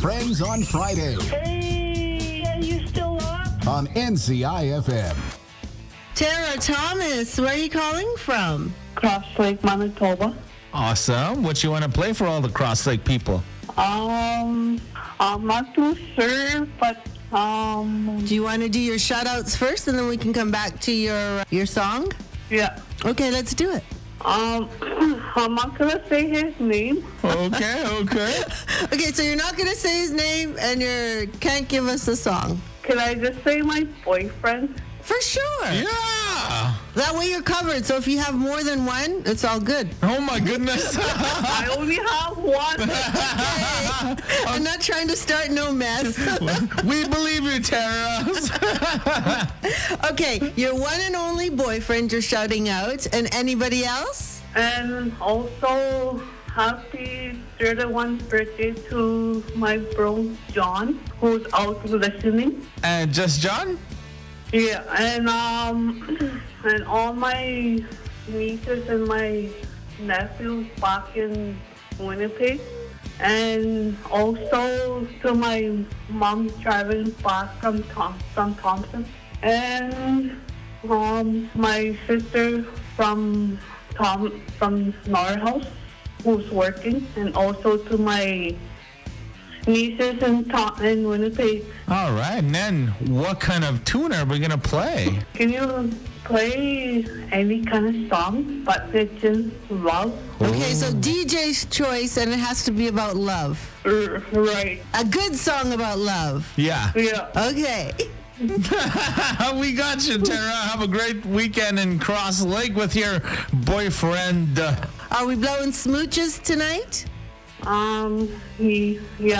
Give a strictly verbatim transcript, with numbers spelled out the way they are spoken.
Friends on Friday Hey, are you still up? on N C I F M. Tara Thomas, where are you calling from? Cross Lake, Manitoba. Awesome. What you want to play for all the Cross Lake people? Um, I'm not too sure, but um, Do you want to do your shout-outs first, and then we can come back to your your song? yeah. Okay, let's do it. Um, I'm not gonna say his name. Okay, okay. Okay, so you're not going to say his name, and you can't give us a song. Can I just say my boyfriend? For sure. Yeah. That way you're covered. So if you have more than one, it's all good. Oh, my goodness. I only have one. I'm not trying to start no mess. We believe you, Tara. Okay, your one and only boyfriend you're shouting out, and anybody else? And also, happy thirty-first birthday to my bro John, who's out listening. And just John? Yeah, and um, and all my nieces and my nephews back in Winnipeg, and also to my mom traveling back from Tom from Thompson, and um, my sister from Tom from Norhouse, who's working, and also to my nieces in Tom in Winnipeg. All right. And then what kind of tune are we going to play? Can you play any kind of song, but it's just love? Okay, so D J's choice, and it has to be about love. R- right. A good song about love. Yeah. Yeah. Okay. We got you, Tara. Have a great weekend in Cross Lake with your boyfriend. Are we blowing smooches tonight? Um, he, yeah.